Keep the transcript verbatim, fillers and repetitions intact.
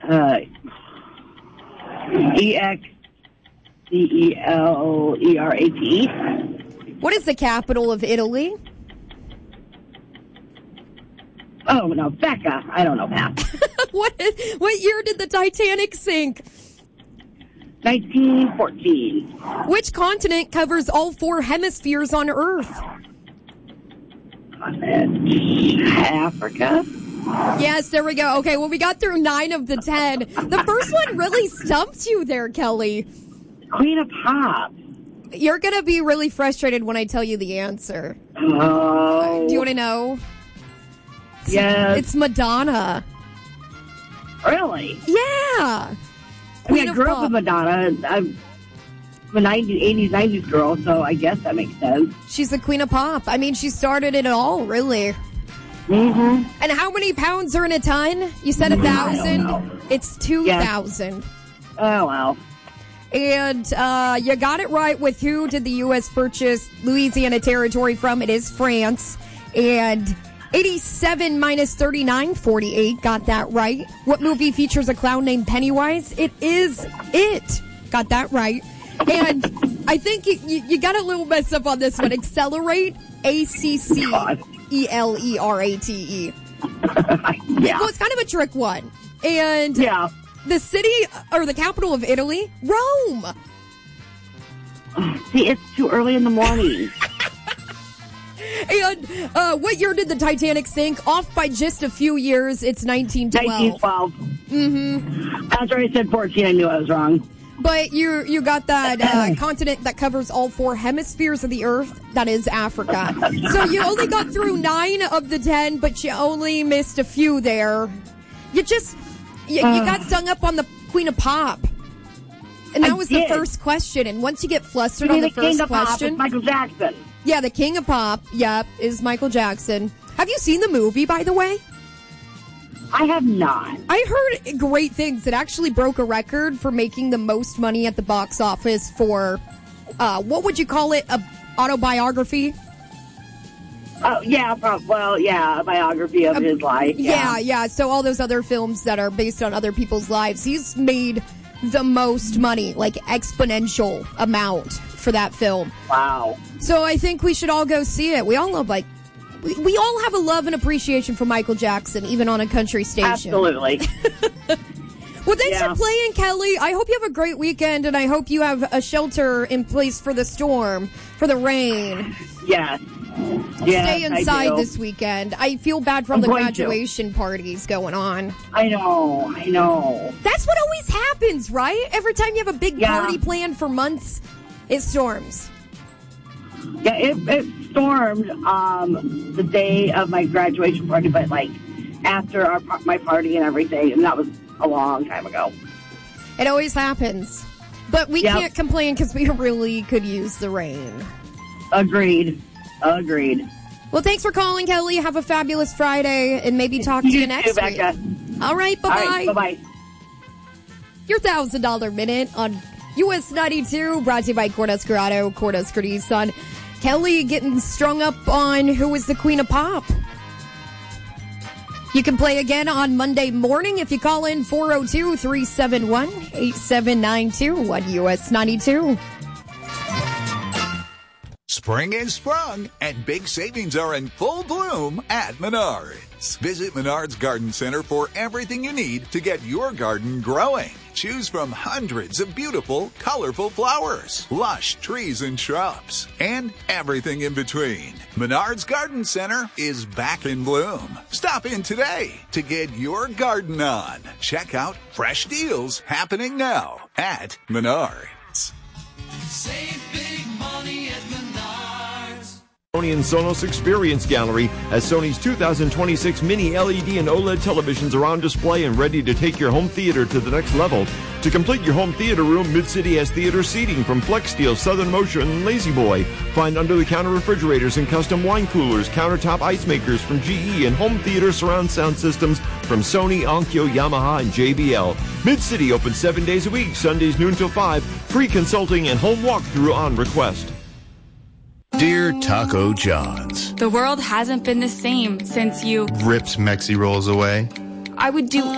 Uh, E X C E L E R A T E. What is the capital of Italy? Oh, no, Becca. I don't know, Pat. what, what year did the Titanic sink? nineteen fourteen. Which continent covers all four hemispheres on Earth? Africa. Yes, there we go. Okay, well, we got through nine of the ten. The first one really stumped you there, Kelly. Queen of Pop. You're going to be really frustrated when I tell you the answer. Oh. Do you want to know? It's, yes. It's Madonna. Really? Yeah. Queen I mean, I grew Pop. up with Madonna. I'm a nineties, eighties, nineties girl, so I guess that makes sense. She's the Queen of Pop. I mean, she started it all, really. Mm-hmm. And how many pounds are in a ton? You said a thousand? It's two thousand. Yes. Oh, wow. And uh, you got it right with who did the U S purchase Louisiana Territory from. It is France. And eighty-seven minus thirty-nine, forty-eight. Got that right. What movie features a clown named Pennywise? It is It. Got that right. And I think you, you, you got a little messed up on this one. Accelerate. A C C E L E R A T E. Yeah. Well, it's kind of a trick one. And yeah. the city, or the capital of Italy, Rome. See, it's too early in the morning. And uh, what year did the Titanic sink? Off by just a few years. It's nineteen twelve. nineteen twelve. Mm-hmm. After I said fourteen, I knew I was wrong. But you you got that uh, continent that covers all four hemispheres of the Earth. That is Africa. So you only got through nine of the ten, but you only missed a few there. You just, you, you got stung up on the Queen of Pop. And that I was did. the first question. And once you get flustered you on the, the first King of question. Pop is Michael Jackson. Yeah, the King of Pop, yep, is Michael Jackson. Have you seen the movie, by the way? I have not. I heard great things. It actually broke a record for making the most money at the box office for, uh, what would you call it, a autobiography? Oh, yeah, prob- well, yeah, a biography of uh, his life. Yeah. yeah, yeah. So all those other films that are based on other people's lives, he's made the most money, like exponential amount for that film. Wow. So I think we should all go see it. We all love, like, we, we all have a love and appreciation for Michael Jackson, even on a country station. Absolutely. Well, thanks yeah. for playing, Kelly. I hope you have a great weekend, and I hope you have a shelter in place for the storm, for the rain. Yes. Yes, Stay inside this weekend. I feel bad from I'm the going graduation to. parties going on. I know, I know. That's what always happens, right? Every time you have a big yeah. party planned for months, it storms. Yeah, it, it stormed um, the day of my graduation party, but like after our, my party and everything, and that was a long time ago. It always happens. But we yep. can't complain because we really could use the rain. Agreed. Agreed. Well, thanks for calling, Kelly. Have a fabulous Friday, and maybe talk to you, you next too, week. Becca. All right, bye-bye. All right, bye-bye. Your one thousand dollars Minute on U S ninety-two, brought to you by Cordes Auto, Cordes Nissan. Kelly getting strung up on who is the Queen of Pop. You can play again on Monday morning if you call in four oh two, three seven one, eight seven nine two on U S ninety-two. Spring is sprung, and big savings are in full bloom at Menards. Visit Menards Garden Center for everything you need to get your garden growing. Choose from hundreds of beautiful, colorful flowers, lush trees and shrubs, and everything in between. Menards Garden Center is back in bloom. Stop in today to get your garden on. Check out fresh deals happening now at Menards. Save big money at Menards. Sony and Sonos Experience Gallery has Sony's two thousand twenty-six mini L E D and OLED televisions are on display and ready to take your home theater to the next level. To complete your home theater room, Mid-City has theater seating from Flex Steel, Southern Motion, and Lazy Boy. Find under-the-counter refrigerators and custom wine coolers, countertop ice makers from G E, and home theater surround sound systems from Sony, Onkyo, Yamaha, and J B L. Mid-City open seven days a week, Sundays noon till five, free consulting and home walkthrough on request. Dear Taco John's, the world hasn't been the same since you ripped Mexi Rolls away. I would do